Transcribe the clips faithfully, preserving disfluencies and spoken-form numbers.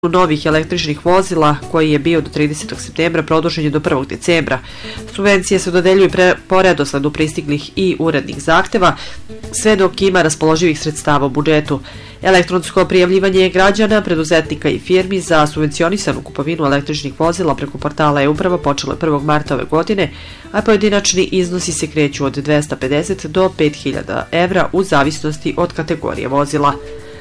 novih električnih vozila koji je bio do tridesetog septembra produžen je do prvog decembra. Subvencije se dodeljuju pre, po redosledu pristiglih i urednih zahteva, sve dok ima raspoloživih sredstava u budžetu. Elektronsko prijavljivanje građana, preduzetnika i firmi za subvencionisanu kupovinu električnih vozila preko portala e-uprava počelo je prvog marta ove godine, a pojedinačni iznosi se kreću od dvesta pedeset do pet hiljada evra u zavisnosti od kategorije vozila.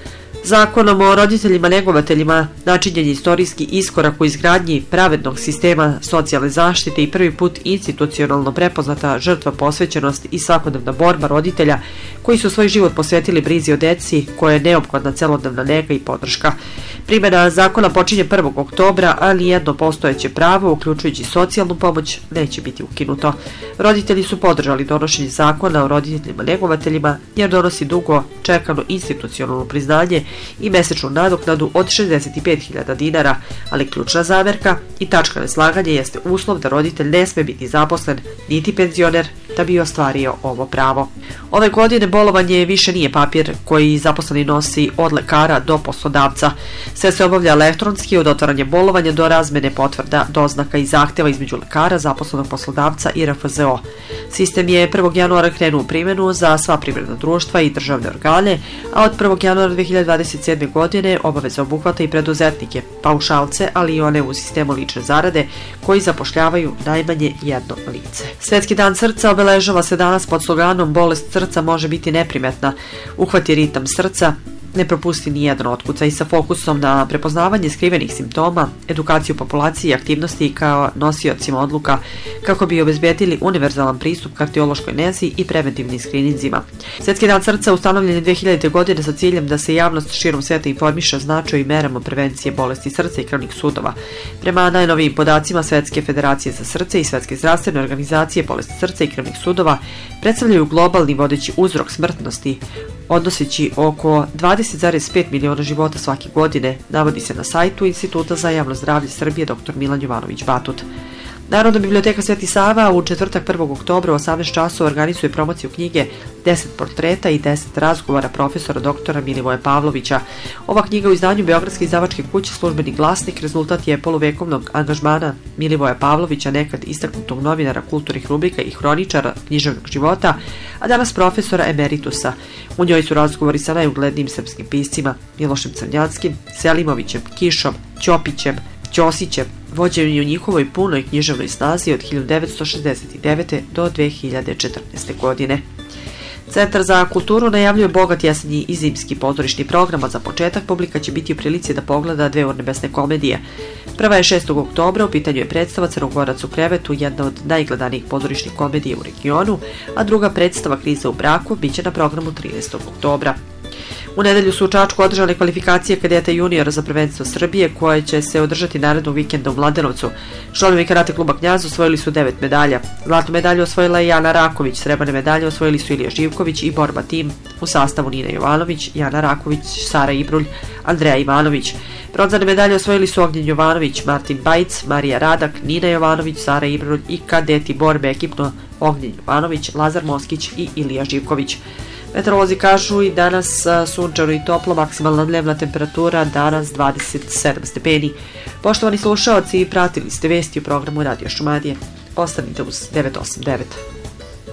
Zakonom o roditeljima negovateljima načinjen je istorijski iskorak u izgradnji pravednog sistema socijalne zaštite i prvi put institucionalno prepoznata žrtva, posvećenost i svakodnevna borba roditelja koji su svoj život posvetili brizi o deci koja je neophodna celodnevna nega i podrška. Primjena zakona počinje prvog oktobra, a nijedno postojeće pravo, uključujući socijalnu pomoć, neće biti ukinuto. Roditelji su podržali donošenje zakona o roditeljima negovateljima jer donosi dugo čekano institucionalno priznanje i mesečnu nadoknadu od šezdeset pet hiljada dinara, ali ključna zamerka i tačka neslaganja jeste uslov da roditelj ne sme biti zaposlen niti penzioner da bi ostvario ovo pravo. Ove godine bolovanje više nije papir koji zaposleni nosi od lekara do poslodavca. Sve se obavlja elektronski od otvaranja bolovanja do razmene potvrda, doznaka i zahteva između lekara, zaposlenog poslodavca i R F Z O. Sistem je prvog januara krenuo u primjenu za sva privredna društva i državne organe, a od prvog januara dve hiljade dvadeset sedme. godine obaveza obuhvata i preduzetnike, paušalce, ali i one u sistemu lične zarade koji zapošljavaju najmanje jedno lice. Svetski dan srca obeležava se danas pod sloganom "Bolest srca može biti neprimetna, uhvati ritam srca, ne propusti ni jedan otkucaj" i sa fokusom na prepoznavanje skrivenih simptoma, edukaciju populacije i aktivnosti kao nosiocima odluka kako bi obezbedili univerzalan pristup kardiološkoj nezi i preventivnim skrininzima. Svetski dan srca ustanovljen je dve hiljadite. godine sa ciljem da se javnost širom sveta informiše o značaju i merama prevencije bolesti srca i krvnih sudova. Prema najnovijim podacima Svetske federacije za srce i Svetske zdravstvene organizacije, bolesti srca i krvnih sudova predstavljaju globalni vodeći uzrok smrtnosti, odnoseći oko dvadeset zarez pet miliona života svake godine, navodi se na sajtu Instituta za javno zdravlje Srbije dr Milan Jovanović Batut. Narodna biblioteka Sveti Sava u četvrtak prvog oktobra u osamnaest časova organizuje promociju knjige deset portreta i deset razgovora profesora doktora Milivoja Pavlovića. Ova knjiga u izdanju Beogradske izdavačke kuće Službeni glasnik rezultat je poluvekovnog angažmana Milivoja Pavlovića, nekad istaknutog novinara kulturnih rubrika i hroničara književnog života, a danas profesora emeritusa. U njoj su razgovori sa najuglednijim srpskim piscima Milošem Crnjanskim, Selimovićem, Kišom, Ćopićem, Ćosićem, vođeni u njihovoj punoj književnoj snazi od hiljadu devetsto šezdeset devete. do dve hiljade četrnaeste. godine. Centar za kulturu najavljuje bogat jesenji i zimski pozorišni program, a za početak publika će biti u prilici da pogleda dve urnebesne komedije. Prva je šestog oktobra, u pitanju je predstava Crnogorac u krevetu, jedna od najgledanijih pozorišnih komedija u regionu, a druga predstava Kriza u braku biće na programu trinaestog oktobra. U nedelju su u Čačku održane kvalifikacije kadeta juniora za prvenstvo Srbije koje će se održati narednog vikenda u Mladenovcu. Članovi karate kluba Knjaz osvojili su devet medalja. Zlatnu medalju osvojila je Jana Raković, srebrne medalje osvojili su Ilija Živković i borba tim u sastavu Nina Jovanović, Jana Raković, Sara Ibrulj, Andreja Ivanović. Bronzane medalje osvojili su Ognjen Jovanović, Martin Bajc, Marija Radak, Nina Jovanović, Sara Ibrulj i kadeti borbe ekipno Ognjen Jovanović, Lazar Moskić i Ilija Živković. Meteorolozi kažu i danas sunčano i toplo, maksimalna dnevna temperatura danas dvadeset sedam stepeni. Poštovani slušaoci, pratili ste vesti u programu Radio Šumadije. Ostanite uz devet osam devet.